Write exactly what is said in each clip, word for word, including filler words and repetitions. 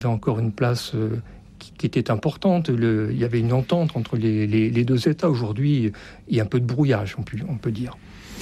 avait encore une place euh, qui, qui était importante. Le, il y avait une entente entre les, les, les deux États. Aujourd'hui, il y a un peu de brouillage, on peut, on peut dire.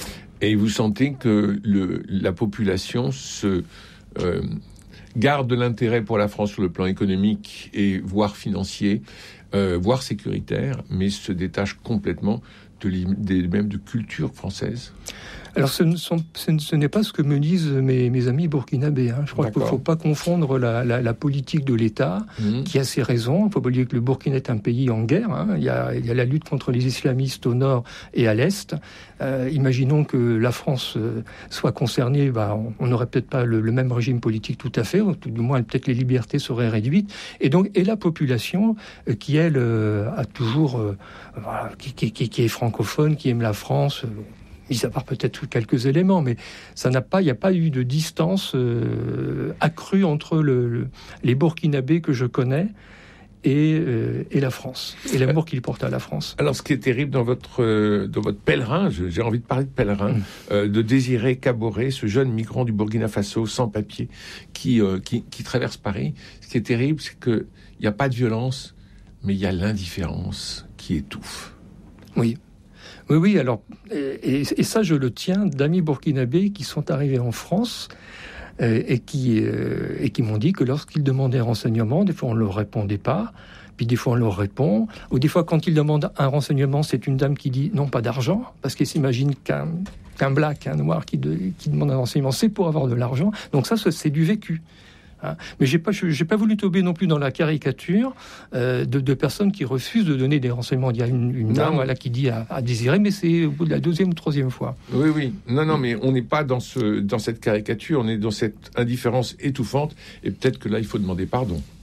Et vous sentez que le, la population se euh, garde de l'intérêt pour la France sur le plan économique et voire financier, euh, voire sécuritaire, mais se détache complètement de, des, même de culture française? Alors, ce, ne sont, ce, ce n'est pas ce que me disent mes, mes amis burkinabés. Hein. Je crois D'accord. qu'il ne faut pas confondre la, la, la politique de l'État, mmh. qui a ses raisons. Il ne faut pas oublier que le Burkina est un pays en guerre. Hein. Il y a, il y a la lutte contre les islamistes au nord et à l'est. Euh, imaginons que la France euh, soit concernée. Bah, on n'aurait peut-être pas le, le même régime politique tout à fait. Ou tout du moins, peut-être les libertés seraient réduites. Et donc, et la population euh, qui, elle, euh, a toujours... Euh, voilà, qui, qui, qui, qui est francophone, qui aime la France... Euh, mis à part peut-être quelques éléments, mais ça n'a pas, il n'y a pas eu de distance euh, accrue entre le, le, les Burkinabés que je connais et, euh, et la France, et l'amour qu'ils portent à la France. Alors, ce qui est terrible dans votre, euh, dans votre pèlerin, je, j'ai envie de parler de pèlerin, mmh. euh, de Désiré Kaboré, ce jeune migrant du Burkina Faso, sans papier, qui, euh, qui, qui traverse Paris. Ce qui est terrible, c'est qu'il n'y a pas de violence, mais il y a l'indifférence qui étouffe. Oui. Oui, oui, alors, et, et ça, je le tiens d'amis burkinabés qui sont arrivés en France euh, et, qui, euh, et qui m'ont dit que lorsqu'ils demandaient renseignement, des fois on ne leur répondait pas, puis des fois on leur répond, ou des fois quand ils demandent un renseignement, c'est une dame qui dit non, pas d'argent, parce qu'elle s'imagine qu'un, qu'un black, un noir qui, de, qui demande un renseignement, c'est pour avoir de l'argent. Donc ça, c'est du vécu. Hein. Mais j'ai pas, j'ai pas voulu tomber non plus dans la caricature euh, de, de personnes qui refusent de donner des renseignements. Il y a une, une dame voilà, qui dit à, à Désiré, mais c'est au bout de la deuxième ou troisième fois. Oui, oui. Non, non, mais on n'est pas dans, ce, dans cette caricature, on est dans cette indifférence étouffante, et peut-être que là, il faut demander pardon.